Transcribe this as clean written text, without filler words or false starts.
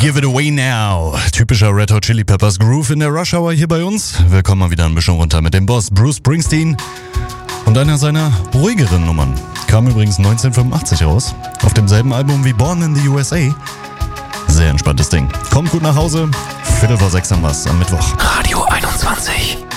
Give it away now. Typischer Red Hot Chili Peppers Groove in der Rush Hour hier bei uns. Wir kommen mal wieder ein bisschen runter mit dem Boss Bruce Springsteen und einer seiner ruhigeren Nummern. Kam übrigens 1985 raus, auf demselben Album wie Born in the USA. Sehr entspanntes Ding. Kommt gut nach Hause, 5:45 haben wir's am Mittwoch. Radio 21.